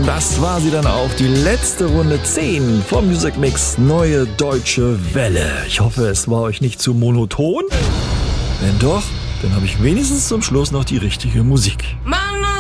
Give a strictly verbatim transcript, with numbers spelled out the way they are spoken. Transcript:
das war sie dann auch, die letzte Runde zehn vom Music Mix Neue Deutsche Welle. Ich hoffe, es war euch nicht zu monoton. Wenn doch, dann habe ich wenigstens zum Schluss noch die richtige Musik.